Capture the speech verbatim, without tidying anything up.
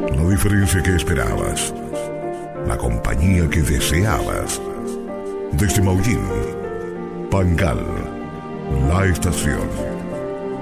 La diferencia que esperabas. La compañía que deseabas. Desde Maullín, Pangal, la estación.